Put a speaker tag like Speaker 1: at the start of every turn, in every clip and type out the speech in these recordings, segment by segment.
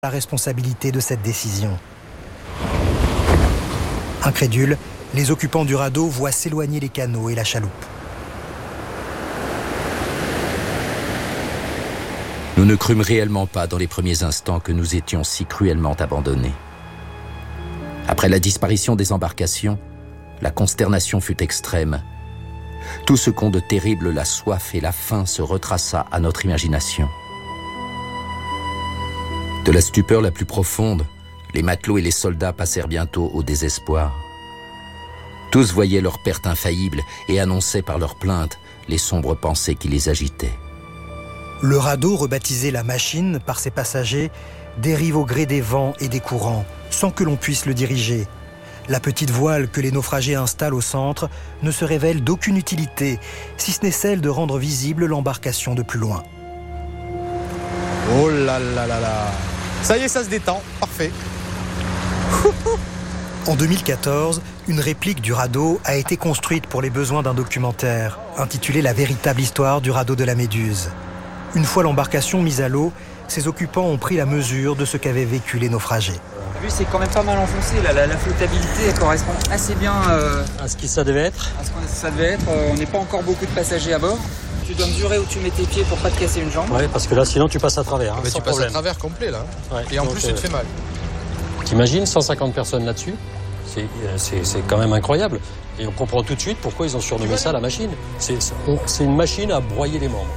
Speaker 1: la responsabilité de cette décision. Incrédules, les occupants du radeau voient s'éloigner les canots et la chaloupe.
Speaker 2: Nous ne crûmes réellement pas dans les premiers instants que nous étions si cruellement abandonnés. Après la disparition des embarcations, la consternation fut extrême. Tout ce qu'ont de terrible la soif et la faim se retraça à notre imagination. De la stupeur la plus profonde, les matelots et les soldats passèrent bientôt au désespoir. Tous voyaient leur perte infaillible et annonçaient par leurs plaintes les sombres pensées qui les agitaient.
Speaker 1: Le radeau, rebaptisé la Machine par ses passagers, dérive au gré des vents et des courants, sans que l'on puisse le diriger. La petite voile que les naufragés installent au centre ne se révèle d'aucune utilité, si ce n'est celle de rendre visible l'embarcation de plus loin.
Speaker 3: Oh là là là là! Ça y est, ça se détend, parfait.
Speaker 1: En 2014, une réplique du radeau a été construite pour les besoins d'un documentaire, intitulé « La véritable histoire du radeau de la Méduse ». Une fois l'embarcation mise à l'eau, ses occupants ont pris la mesure de ce qu'avaient vécu les naufragés.
Speaker 4: Vu c'est quand même pas mal enfoncé, là, la flottabilité elle correspond assez bien
Speaker 5: à ce que ça devait être.
Speaker 4: À ce que ça devait être. On n'est pas encore beaucoup de passagers à bord. Tu dois mesurer où tu mets tes pieds pour pas te casser une jambe.
Speaker 5: Ouais, parce que là sinon tu passes à travers.
Speaker 3: Mais tu passes à travers complet là. Ouais. Et en plus tu te fais mal.
Speaker 5: T'imagines 150 personnes là-dessus, c'est quand même incroyable. Et on comprend tout de suite pourquoi ils ont surnommé ça la Machine. C'est une machine à broyer les membres.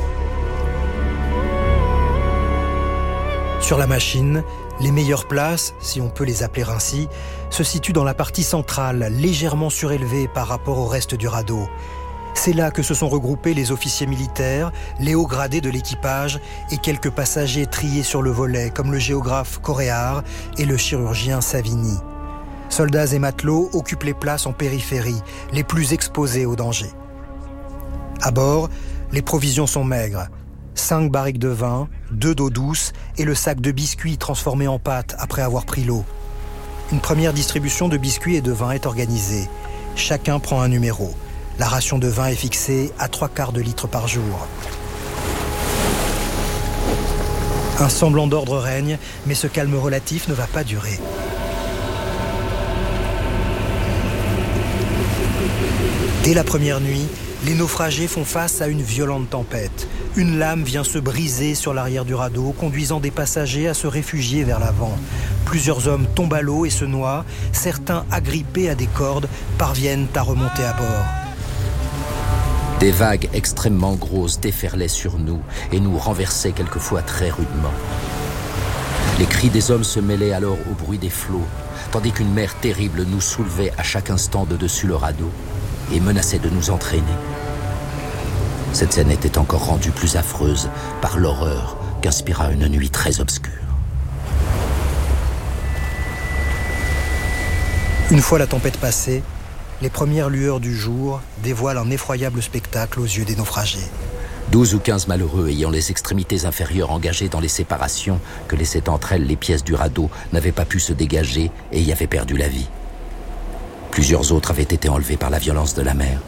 Speaker 1: Sur la Machine, les meilleures places, si on peut les appeler ainsi, se situent dans la partie centrale, légèrement surélevée par rapport au reste du radeau. C'est là que se sont regroupés les officiers militaires, les hauts gradés de l'équipage et quelques passagers triés sur le volet, comme le géographe Coréard et le chirurgien Savini. Soldats et matelots occupent les places en périphérie, les plus exposés au danger. À bord, les provisions sont maigres. 5 barriques de vin, 2 d'eau douce et le sac de biscuits transformé en pâte après avoir pris l'eau. Une première distribution de biscuits et de vin est organisée. Chacun prend un numéro. La ration de vin est fixée à 3/4 de litre par jour. Un semblant d'ordre règne, mais ce calme relatif ne va pas durer. Dès la première nuit, les naufragés font face à une violente tempête. Une lame vient se briser sur l'arrière du radeau, conduisant des passagers à se réfugier vers l'avant. Plusieurs hommes tombent à l'eau et se noient. Certains, agrippés à des cordes, parviennent à remonter à bord.
Speaker 2: Des vagues extrêmement grosses déferlaient sur nous et nous renversaient quelquefois très rudement. Les cris des hommes se mêlaient alors au bruit des flots, tandis qu'une mer terrible nous soulevait à chaque instant de dessus le radeau et menaçait de nous entraîner. Cette scène était encore rendue plus affreuse par l'horreur qu'inspira une nuit très obscure.
Speaker 1: Une fois la tempête passée, les premières lueurs du jour dévoilent un effroyable spectacle aux yeux des naufragés.
Speaker 2: 12 ou 15 malheureux ayant les extrémités inférieures engagées dans les séparations que laissaient entre elles les pièces du radeau n'avaient pas pu se dégager et y avaient perdu la vie. Plusieurs autres avaient été enlevés par la violence de la mer.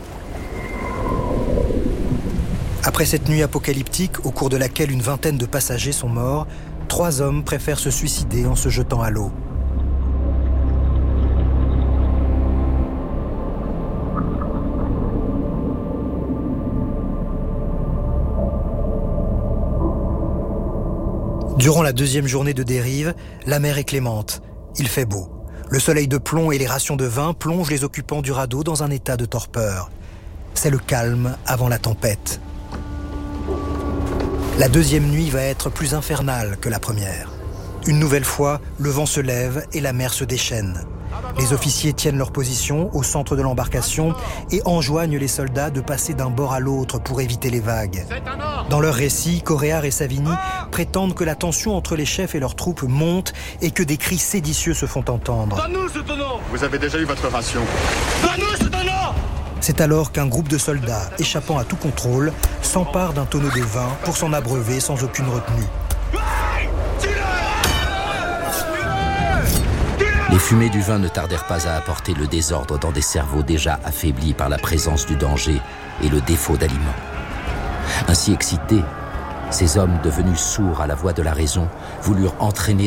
Speaker 1: Après cette nuit apocalyptique, au cours de laquelle une vingtaine de passagers sont morts, 3 hommes préfèrent se suicider en se jetant à l'eau. Durant la 2e journée de dérive, la mer est clémente. Il fait beau. Le soleil de plomb et les rations de vin plongent les occupants du radeau dans un état de torpeur. C'est le calme avant la tempête. La 2e nuit va être plus infernale que la première. Une nouvelle fois, le vent se lève et la mer se déchaîne. Les officiers tiennent leur position au centre de l'embarcation et enjoignent les soldats de passer d'un bord à l'autre pour éviter les vagues. Dans leur récit, Coréard et Savini prétendent que la tension entre les chefs et leurs troupes monte et que des cris séditieux se font entendre.
Speaker 6: Donne-nous ce tonneau !
Speaker 7: Vous avez déjà eu votre ration.
Speaker 6: Donne-nous ce tonneau !
Speaker 1: C'est alors qu'un groupe de soldats, échappant à tout contrôle, s'empare d'un tonneau de vin pour s'en abreuver sans aucune retenue.
Speaker 2: Les fumées du vin ne tardèrent pas à apporter le désordre dans des cerveaux déjà affaiblis par la présence du danger et le défaut d'aliments. Ainsi excités, ces hommes devenus sourds à la voix de la raison voulurent entraîner